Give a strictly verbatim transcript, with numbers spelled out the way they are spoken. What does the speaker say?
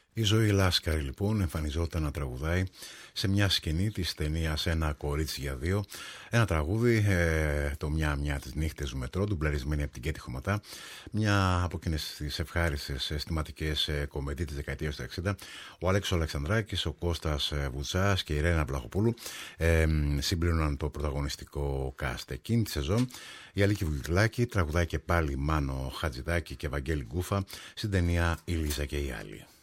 Η Ζωή Λάσκαρη λοιπόν εμφανιζόταν να τραγουδάει σε μια σκηνή της ταινίας «Ένα κορίτσι για δύο». Ένα τραγούδι, ε, το «Μια μια τις νύχτες του μετρό», ντουμπλαρισμένη από την Κέτη Χωματά. Μια από εκείνες τις ευχάριστες αισθηματικές ε, κομμεντί της δεκαετίας του εξήντα. Ο Αλέξος Αλεξανδράκης, ο Κώστας ε, Βουτσάς και η Ρένα Βλαχοπούλου ε, συμπλήρωναν το πρωταγωνιστικό cast εκείνη τη σεζόν. Η Αλίκη Βουκλάκη τραγουδάει και πάλι Μάνο Χατζηδάκη και Βαγγέλη Γκούφα στην ταινία «Η Λίζα και οι άλλοι».